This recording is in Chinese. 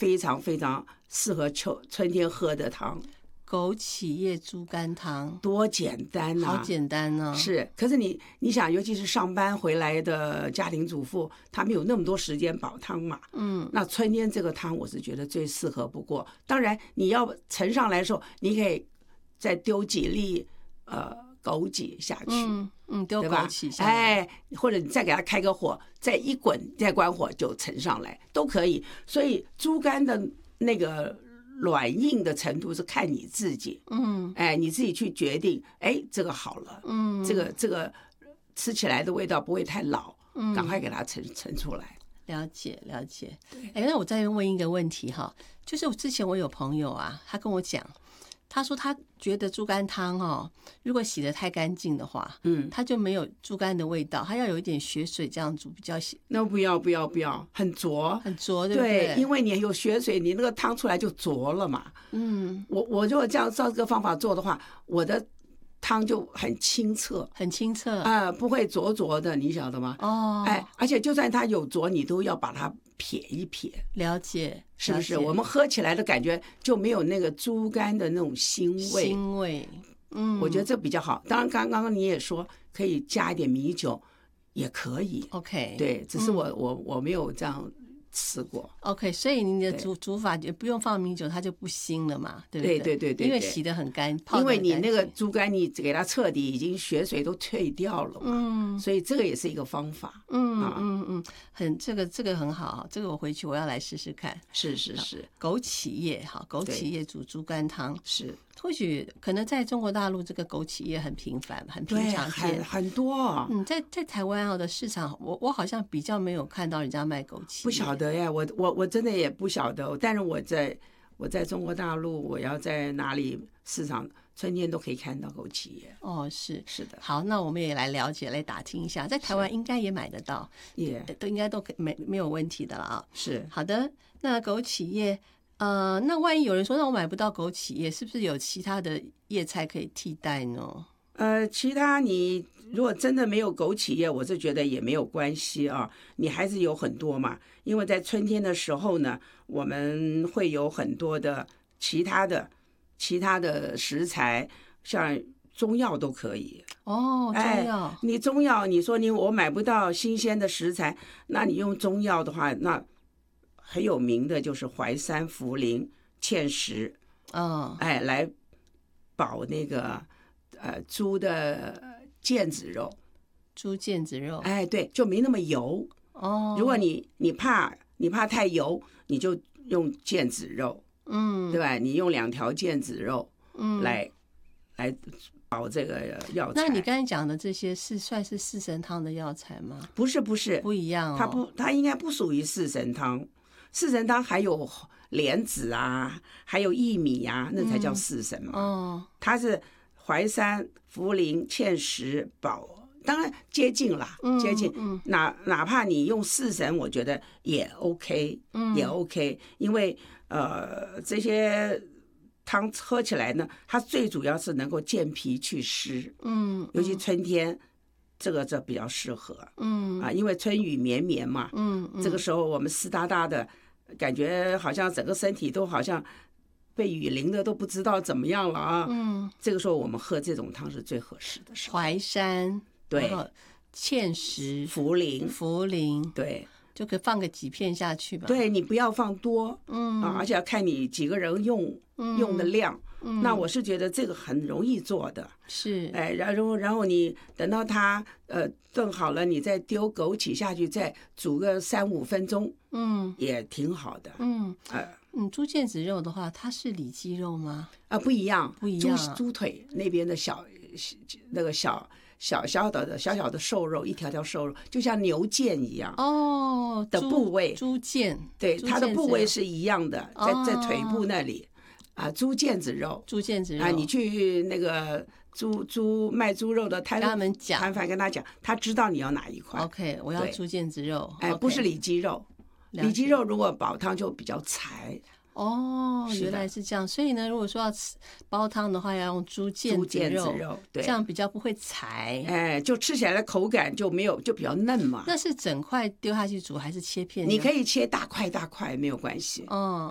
非常非常适合春天喝的汤。 枸杞叶猪肝汤多简单啊！ 好简单呢、 是，可是你想，尤其是上班回来的家庭主妇，她没有那么多时间煲汤嘛。那春天这个汤我是觉得最适合不过。当然，你要盛上来的时候，你可以再丢几粒枸杞下去， 丢枸杞下去， 哎，或者你再给它开个火，再一滚，再关火就盛上来都可以。所以猪肝的那个软硬的程度是看你自己，你自己去决定，这个好了，这个吃起来的味道不会太老，赶快给它盛出来。 了解。那我再问一个问题哈，就是之前我有朋友啊，他跟我讲，他说他觉得猪肝汤如果洗得太干净的话，他就没有猪肝的味道，他要有一点血水这样煮比较洗。 那不要，很浊，对不对？ 因为你有血水，你那个汤出来就浊了嘛。我如果这样照这个方法做的话，我的汤就很清澈，不会浊的，你晓得吗？而且就算它有浊，你都要把它撇一撇。 了解， 是不是？我们喝起来的感觉就没有那个猪肝的那种腥味。我觉得这比较好。当然，刚刚你也说可以加一点米酒，也可以。 OK， 对，只是我没有这样吃过。 OK， 所以你的煮法也不用放米酒，它就不腥了嘛，对不对？对，因为洗得很干， 因为你那个猪肝你给它彻底已经血水都退掉了嘛，所以这个也是一个方法。 这个很好，这个我回去我要来试试看。 是， 枸杞叶枸杞叶煮猪肝汤是。 或许可能在中国大陆这个枸杞叶很平凡，很平常见， 很多。 在台湾的市场，我好像比较没有看到人家卖枸杞叶。 不晓得呀，我真的也不晓得。但是我在中国大陆，我要在哪里市场，春天都可以看到枸杞叶。 是的。 好，那我们也来了解，来打听一下，在台湾应该也买得到，应该都没有问题的了啊。 是。 好的，那枸杞叶。那万一有人说那我买不到枸杞叶，是不是有其他的叶菜可以替代呢？ 其他你如果真的没有枸杞叶，我是觉得也没有关系啊，你还是有很多嘛。因为在春天的时候呢，我们会有很多的其他的食材，像中药都可以。 中药， 你中药，你说我买不到新鲜的食材，那你用中药的话，那很有名的就是淮山、茯苓、芡实，来煲那个猪的腱子肉。 猪腱子肉， 对，就没那么油。如果你怕太油，你就用腱子肉，对吧？你用2条腱子肉，来煲这个药材。 那你刚才讲的这些算是四神汤的药材吗？ 不是， 不一样它应该不属于四神汤。四神汤还有莲子啊，还有薏米啊，那才叫四神嘛。它是淮山、茯苓、芡实煲，当然接近啦，接近。哪怕你用四神，我觉得也 OK，也 OK，因为这些汤喝起来呢，它最主要是能够健脾祛湿。尤其春天。这比较适合，因为春雨绵绵嘛，这个时候我们湿哒哒的，感觉好像整个身体都好像被雨淋的，都不知道怎么样了啊。这个时候我们喝这种汤是最合适的时候。 淮山， 对， 芡实、 茯苓，对， 就可以放个几片下去吧。 对，你不要放多，而且要看你几个人用的量。那我是觉得这个很容易做的， 是， 然后你等到它炖好了，你再丢枸杞下去，再煮个3-5分钟，也挺好的。 猪腱子肉的话，它是里脊肉吗？ 不一样，猪腿那边的小的瘦肉，一条条瘦肉，就像牛腱一样的部位， 猪腱， 对，它的部位是一样的，在腿部那里。猪腱子肉，你去那个卖猪肉的摊贩跟他讲，他知道你要哪一块。 OK， 我要猪腱子肉， 不是里脊肉。里脊肉如果煲汤就比较柴。 原来是这样。所以呢，如果说要煲汤的话，要用猪腱子肉， 对， 这样比较不会柴。 就吃起来的口感就比较嫩嘛。 那是整块丢下去煮还是切片？ 你可以切大块，没有关系。